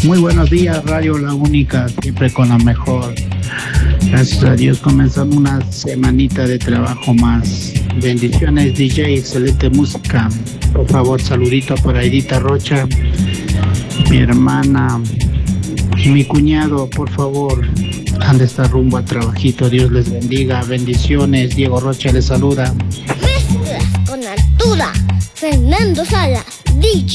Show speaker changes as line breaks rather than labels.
Muy buenos días, Radio La Única, siempre con la mejor. Gracias a Dios, comenzando una semanita de trabajo más. Bendiciones, DJ, excelente música. Por favor, saludito para Edita Rocha, mi hermana y mi cuñado, por favor. Han de estar rumbo al trabajito, Dios les bendiga. Bendiciones, Diego Rocha les saluda.
Mezclas con altura, Fernando Salas, DJ.